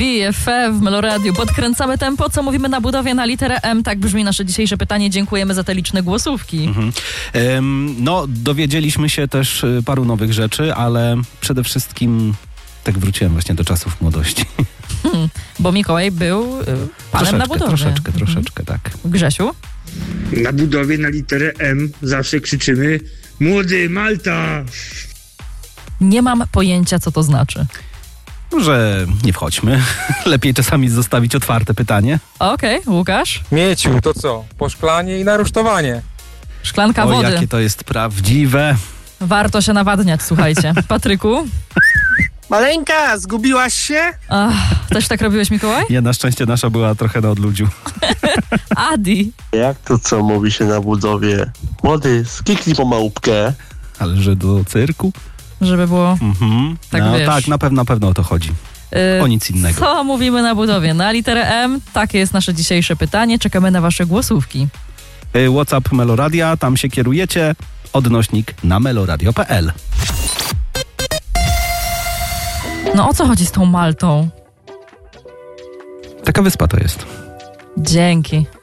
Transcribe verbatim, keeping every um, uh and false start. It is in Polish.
B F F w Meloradiu. Podkręcamy tempo, co mówimy na budowie na literę M. Tak brzmi nasze dzisiejsze pytanie. Dziękujemy za te liczne głosówki. Mhm. Um, no, dowiedzieliśmy się też paru nowych rzeczy, ale przede wszystkim tak wróciłem właśnie do czasów młodości. Hmm, bo Mikołaj był y, panem troszeczkę, na budowie. Troszeczkę, troszeczkę, mhm. tak. Grzesiu? Na budowie na literę M zawsze krzyczymy: młody, Malta! Nie mam pojęcia, co to znaczy. Że nie wchodźmy. Lepiej czasami zostawić otwarte pytanie. Okej, okay, Łukasz? Mieciu, to co? Poszklanie i narusztowanie. Szklanka o, wody. jakie to jest prawdziwe. Warto się nawadniać, słuchajcie. Patryku? Maleńka, zgubiłaś się? Ach, też tak robiłeś, Mikołaj? Nie, na szczęście nasza była trochę na odludziu. Adi? Jak to co mówi się na budowie? Młody, skiknij po małpkę. Ale że do cyrku? Żeby było, mhm. tak no, wiesz. Tak, na pewno, na pewno o to chodzi. Yy, o nic innego. Co mówimy na budowie? Na literę M? Takie jest nasze dzisiejsze pytanie. Czekamy na wasze głosówki. Yy, WhatsApp Meloradia, tam się kierujecie. Odnośnik na meloradio kropka p l. No o co chodzi z tą Maltą? Taka wyspa to jest. Dzięki.